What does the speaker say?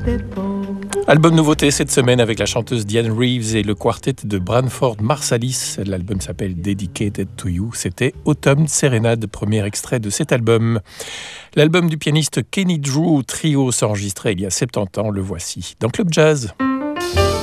Album nouveauté cette semaine avec la chanteuse Diane Reeves et le quartet de Branford Marsalis. L'album s'appelle Dedicated to You. C'était Autumn Serenade, premier extrait de cet album. L'album du pianiste Kenny Drew, trio s'enregistrait il y a 70 ans, le voici dans Club Jazz.